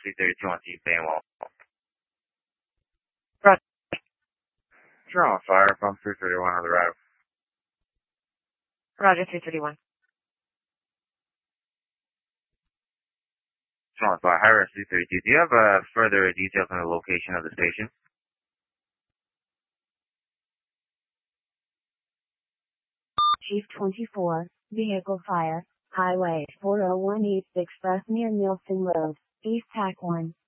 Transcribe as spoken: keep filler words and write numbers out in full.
three thirty-two on East Banwell. Roger. You're on fire, pump three thirty-one on the route. Roger, three thirty-one. You're on fire, high res three thirty-two. Do you have uh, further details on the location of the station? Chief twenty-four, vehicle fire, Highway four oh one East Express near Nielsen Road, East Tack one.